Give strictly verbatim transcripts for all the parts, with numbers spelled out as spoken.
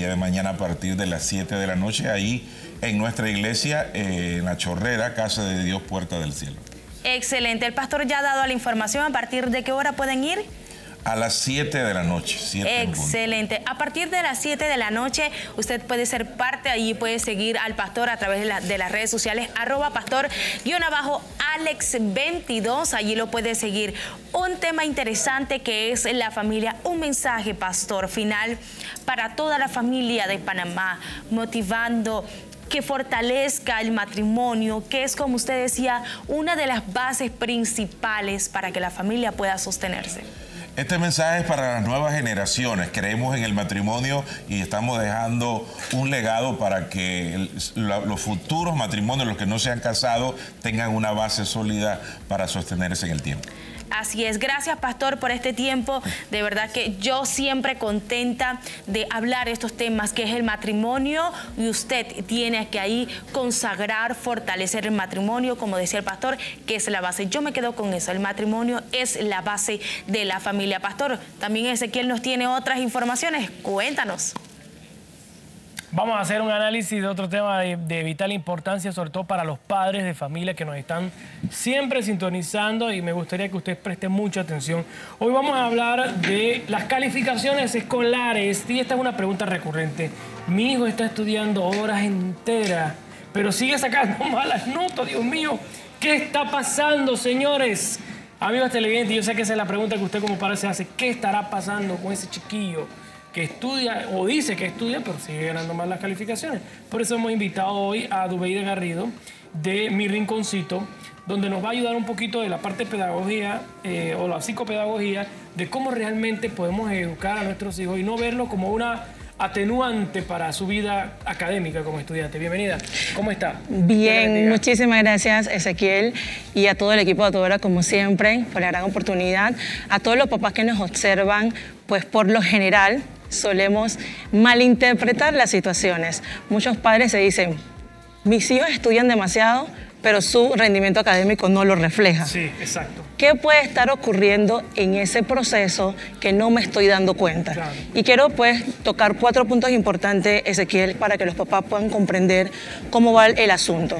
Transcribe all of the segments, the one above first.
día de mañana a partir de las siete de la noche, ahí en nuestra iglesia, eh, en La Chorrera, Casa de Dios, Puerta del Cielo. Excelente. El pastor ya ha dado la información. ¿A partir de qué hora pueden ir? A las siete de la noche. Excelente. A partir de las siete de la noche, usted puede ser parte, allí puede seguir al pastor a través de, la, de las redes sociales, arroba pastor guión abajo Alex veintidós, allí lo puede seguir. Un tema interesante que es la familia, un mensaje, pastor, final para toda la familia de Panamá, motivando que fortalezca el matrimonio, que es, como usted decía, una de las bases principales para que la familia pueda sostenerse. Este mensaje es para las nuevas generaciones. Creemos en el matrimonio y estamos dejando un legado para que el, la, los futuros matrimonios, los que no se han casado, tengan una base sólida para sostenerse en el tiempo. Así es. Gracias, pastor, por este tiempo. De verdad que yo siempre contenta de hablar estos temas, que es el matrimonio, y usted tiene que ahí consagrar, fortalecer el matrimonio, como decía el pastor, que es la base. Yo me quedo con eso. El matrimonio es la base de la familia. Pastor, también Ezequiel nos tiene otras informaciones. Cuéntanos. Vamos a hacer un análisis de otro tema de, de vital importancia, sobre todo para los padres de familia que nos están siempre sintonizando, y me gustaría que usted preste mucha atención. Hoy vamos a hablar de las calificaciones escolares, y esta es una pregunta recurrente. Mi hijo está estudiando horas enteras, pero sigue sacando malas notas, Dios mío. ¿Qué está pasando, señores? Amigos televidentes, yo sé que esa es la pregunta que usted como padre se hace. ¿Qué estará pasando con ese chiquillo que estudia o dice que estudia, pero sigue ganando mal las calificaciones? Por eso hemos invitado hoy a Dubeide Garrido de Mi Rinconcito, donde nos va a ayudar un poquito de la parte de pedagogía eh, o la psicopedagogía, de cómo realmente podemos educar a nuestros hijos y no verlo como una atenuante para su vida académica como estudiante. Bienvenida. ¿Cómo está? Bien, muchísimas gracias, Ezequiel, y a todo el equipo de Atodora, como siempre, por la gran oportunidad. A todos los papás que nos observan, pues por lo general solemos malinterpretar las situaciones. Muchos padres se dicen, mis hijos estudian demasiado, pero su rendimiento académico no lo refleja. Sí, exacto. ¿Qué puede estar ocurriendo en ese proceso que no me estoy dando cuenta? Claro. Y quiero pues tocar cuatro puntos importantes, Ezequiel, para que los papás puedan comprender cómo va el asunto.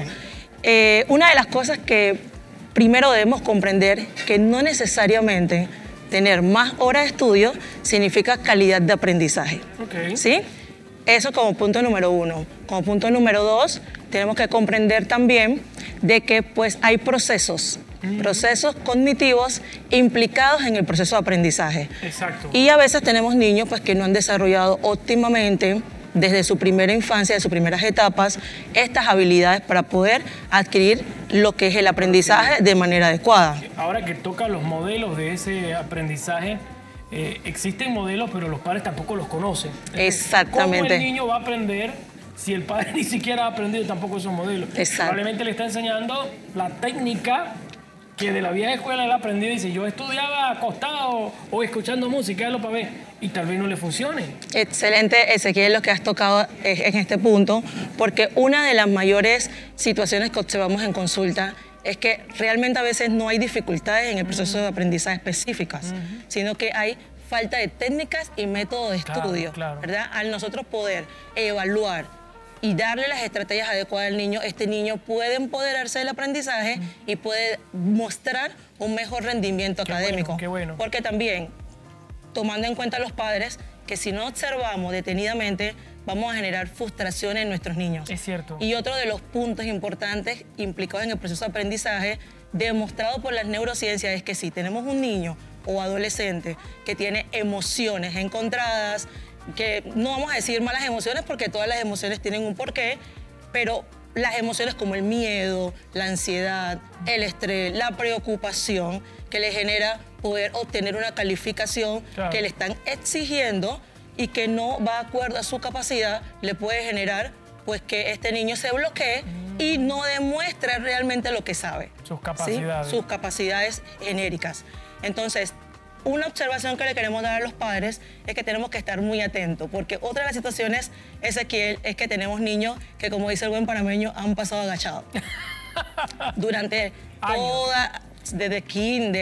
Eh, una de las cosas que primero debemos comprender, que no necesariamente tener más horas de estudio significa calidad de aprendizaje. Okay. ¿Sí? Eso como punto número uno. Como punto número dos, tenemos que comprender también de que pues hay procesos, mm. procesos cognitivos implicados en el proceso de aprendizaje. Exacto. Y a veces tenemos niños pues que no han desarrollado óptimamente desde su primera infancia, de sus primeras etapas, estas habilidades para poder adquirir lo que es el aprendizaje de manera adecuada. Ahora que toca los modelos de ese aprendizaje, eh, existen modelos, pero los padres tampoco los conocen. Exactamente. ¿Cómo el niño va a aprender si el padre ni siquiera ha aprendido tampoco esos modelos? Exacto. Probablemente le está enseñando la técnica que de la vieja escuela él ha aprendido y dice, yo estudiaba acostado o escuchando música, lo para ver, y tal vez no le funcione. Excelente, Ezequiel, lo que has tocado en este punto, porque una de las mayores situaciones que observamos en consulta es que realmente a veces no hay dificultades en el proceso de aprendizaje específicas, uh-huh. sino que hay falta de técnicas y métodos de estudio, claro, claro. ¿verdad? Al nosotros poder evaluar y darle las estrategias adecuadas al niño, este niño puede empoderarse del aprendizaje uh-huh. y puede mostrar un mejor rendimiento qué académico. Bueno, qué bueno. Porque también, tomando en cuenta a los padres, que si no observamos detenidamente, vamos a generar frustración en nuestros niños. Es cierto. Y otro de los puntos importantes implicados en el proceso de aprendizaje, demostrado por las neurociencias, es que si tenemos un niño o adolescente que tiene emociones encontradas, que no vamos a decir malas emociones porque todas las emociones tienen un porqué, pero las emociones como el miedo, la ansiedad, el estrés, la preocupación, que le genera poder obtener una calificación claro. que le están exigiendo y que no va de acuerdo a su capacidad, le puede generar pues que este niño se bloquee mm. y no demuestre realmente lo que sabe. Sus capacidades. ¿Sí? Sus capacidades genéricas. Entonces, una observación que le queremos dar a los padres es que tenemos que estar muy atentos, porque otra de las situaciones, Ezequiel, es que tenemos niños que, como dice el buen panameño, han pasado agachados. Durante Años. toda, desde kinder,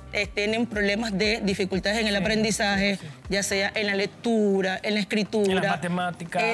eh, tienen problemas de dificultades en el aprendizaje, ya sea en la lectura, en la escritura, En las matemáticas.